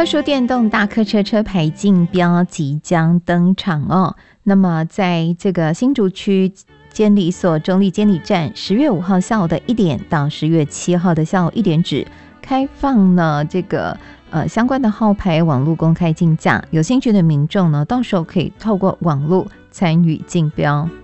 特殊电动大客车车牌竞标即将登场哦。那么在这个新竹区监理所中立监理站10月5号下午的1点到10月7号的下午1点止开放呢这个相关的号牌网络公开竞价，有兴趣的民众呢到时候可以透过网络参与竞标。